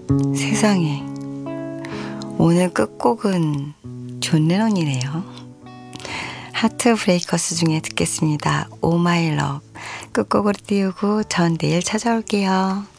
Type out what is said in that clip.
세상에, 오늘 끝곡은 존 레논이네요. 하트 브레이커스 중에 듣겠습니다. 오 마이 러브. 끝곡으로 띄우고 전 내일 찾아올게요.